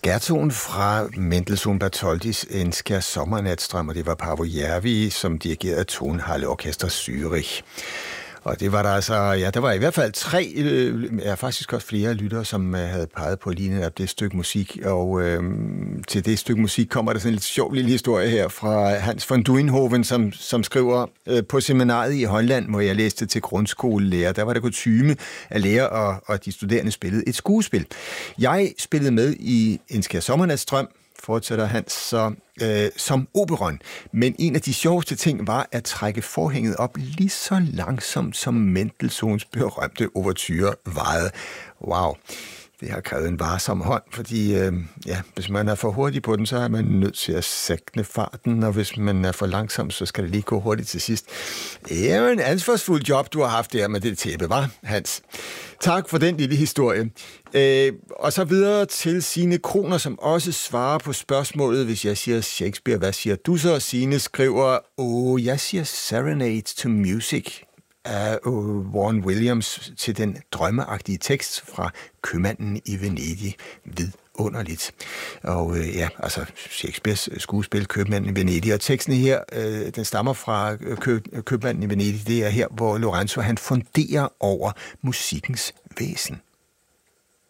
Scherzoen fra Mendelssohn Bartholdis En skær sommernatstrøm, og det var Paavo Järvi, som dirigerede Tonhalle Orkester Zürich. Og det var der altså, ja, der var i hvert fald faktisk også flere lyttere, som havde peget på lige netop det stykke musik. Og til det stykke musik kommer der sådan en lidt sjov lille historie her fra Hans von Duinhoven, som skriver, på seminariet i Holland, hvor jeg læste til grundskolelærer, der var der kutyme at lære, og de studerende spillede et skuespil. Jeg spillede med i En skær sommernatstrøm, fortsætter Hans så, som operon. Men en af de sjoveste ting var at trække forhænget op lige så langsomt, som Mendelssohns berømte ouverture varede. Wow, det har krævet en varsom hånd, fordi hvis man er for hurtig på den, så er man nødt til at sækne farten, og hvis man er for langsom, så skal det lige gå hurtigt til sidst. Det er jo en ansvarsfuld job, du har haft der med det tæppe, var Hans? Tak for den lille historie. Og så videre til Signe Kroner, som også svarer på spørgsmålet, hvis jeg siger Shakespeare, hvad siger du så? Signe skriver, jeg siger Serenade to Music af Vaughan Williams til den drømmeagtige tekst fra Købmanden i Venedig. Vidunderligt. Og Shakespeares skuespil Købmanden i Venedig, og teksten her, den stammer fra Købmanden i Venedig. Det er her, hvor Lorenzo han funderer over musikkens væsen.